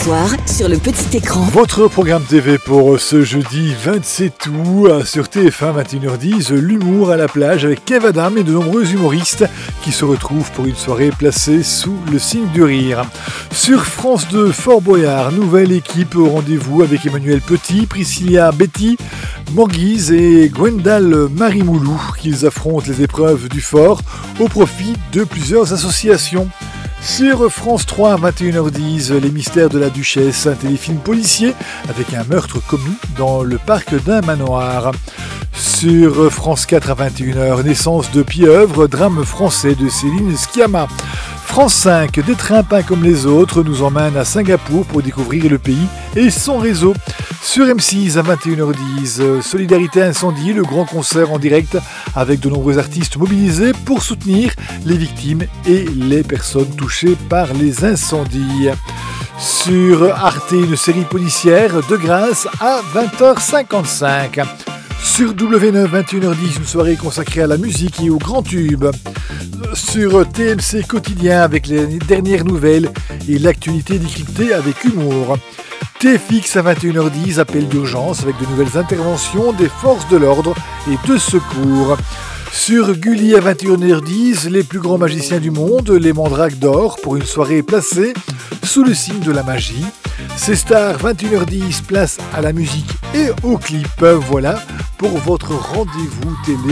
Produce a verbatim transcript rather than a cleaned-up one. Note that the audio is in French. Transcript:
soir sur le petit écran. Votre programme T V pour ce jeudi vingt-sept août sur T F un vingt et une heures dix, l'humour à la plage avec Kev Adam et de nombreux humoristes qui se retrouvent pour une soirée placée sous le signe du rire. Sur France deux, Fort Boyard, nouvelle équipe au rendez-vous avec Emmanuel Petit, Priscilla Betty, Morguise et Gwendal Marimoulou qu'ils affrontent les épreuves du fort au profit de plusieurs associations. Sur France trois, vingt et une heures dix, Les Mystères de la Duchesse, un téléfilm policier avec un meurtre commis dans le parc d'un manoir. Sur France quatre à vingt et une heures, Naissance de pieuvre, drame français de Céline Sciamma. France cinq, Des trains pas comme les autres, nous emmène à Singapour pour découvrir le pays et son réseau. Sur M six à vingt et une heures dix, Solidarité Incendie, le grand concert en direct avec de nombreux artistes mobilisés pour soutenir les victimes et les personnes touchées par les incendies. Sur Arte, une série policière de grâce à vingt heures cinquante-cinq. Sur W neuf, vingt et une heures dix, une soirée consacrée à la musique et aux grands tubes. Sur T M C Quotidien avec les dernières nouvelles et l'actualité décryptée avec humour. T F X à vingt et une heures dix, appel d'urgence avec de nouvelles interventions des forces de l'ordre et de secours. Sur Gulli à vingt et une heures dix, les plus grands magiciens du monde, les Mandrakes d'or pour une soirée placée sous le signe de la magie. C'est Star, vingt et une heures dix, place à la musique et au clip. Voilà pour votre rendez-vous télé